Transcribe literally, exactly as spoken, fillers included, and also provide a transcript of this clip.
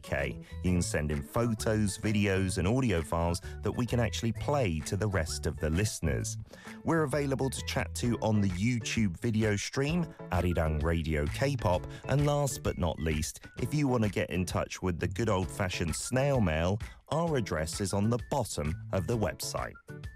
K. You can send in photos, videos and audio files that we can actually play to the rest of the listeners. We're available to chat to on the YouTube video stream, Arirang Radio K-pop, and last but not least, if you want to get in touch with the good old-fashioned snail mail, our address is on the bottom of the website.